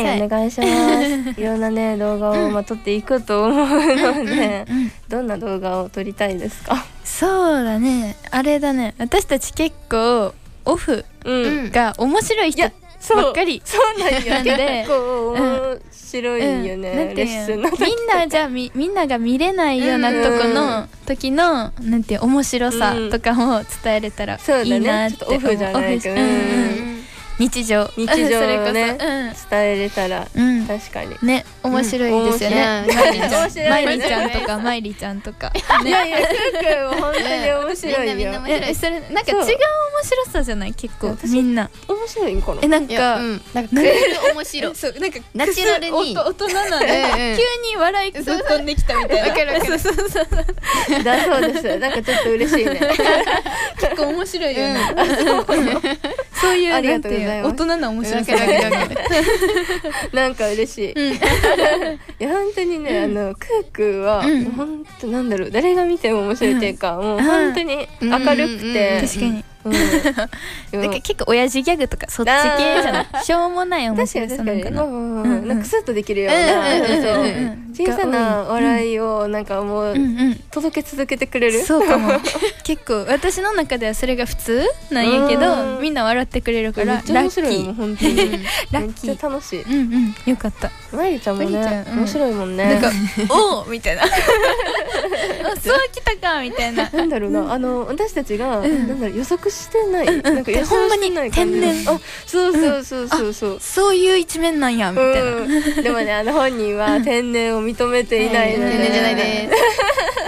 お願いしますいろんなね動画を撮っていくと思うので、どんな動画を撮りたいですか？ そうだね、あれだね、私たち結構オフが面白い人ばっかりそうなんよなんで、 結構面白いよね、レッスンの時みんなじゃあみんなが見れないようなとこの時のなんていう面白さとかも伝えれたらいいなって思う。 オフじゃないけど、 日常をね伝えれたら確かにね面白いですよね。まいりちゃんとかまいりちゃんとか、 いやいやくーくんも本当に面白いよ。 それなんか違う面白さじゃない？結構みんな面白いんかな。 なんかクール面白い。 そうなんかナチュラルに大人なんで急に笑いぶっ飛んできたみたいな。 わかるわかる。 だそうです。なんかちょっと嬉しいね。 結構面白いよね。そういうなんていう大人な面白さがなんか嬉しい。いや本当にねクーくんは本当なんだろう、誰が見ても面白いっていうか、もう本当に明るくて、 確かに。なんか結構親父ギャグとかそっち系じゃない、しょうもない面白さなんかな、 なんかスッとできるような小さな笑いをなんかもう届け続けてくれる。 そうかも。結構私の中ではそれが普通なんやけど、みんな笑ってくれるからラッキー。 本当にラッキー、 めっちゃ楽しい。 よかった。 まいりちゃんもね面白いもんね。 なんかおーみたいな、そうきたかみたいな。 なんだろうな、私たちがなんだろう予測してない、なんか予想してない感じ。 天然。 あ、そうそういう一面なんやみたいな。 でもね本人は天然を認めていないので。 天然じゃないです。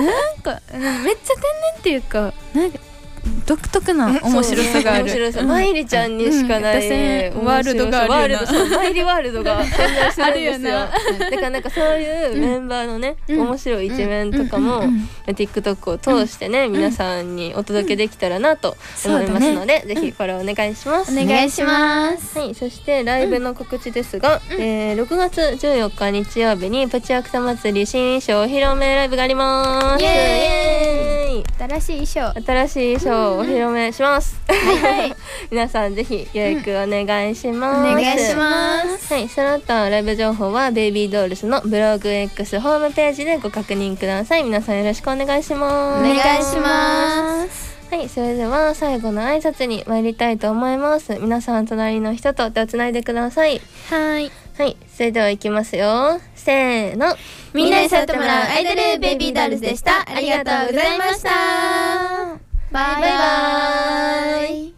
なんかめっちゃ天然っていうか、なんか独特な面白さがある。 まいりちゃんにしかないワールドがあるよな。 まいりワールドが存在するんですよ。だからなんかそういうメンバーのね面白い一面とかも TikTok を通してね皆さんにお届けできたらなと思いますので、ぜひフォローお願いします。 お願いします。 はい、そしてライブの告知ですが、6月14日日曜日にプチアクタ祭り新衣装お披露目ライブがあります。イエーイ。 新しい衣装お披露目します。皆さんぜひ予約お願いします。 お願いします。 はい、その他ライブ情報はベイビードールスのブログ X ホームページでご確認ください。皆さんよろしくお願いします。 お願いします。 はい、それでは最後の挨拶に参りたいと思います。皆さん隣の人と手をつないでください。 はい、 それではいきますよ。せーの、 みんなに触ってもらうアイドルベイビードールズでした。ありがとうございました。バイバイ。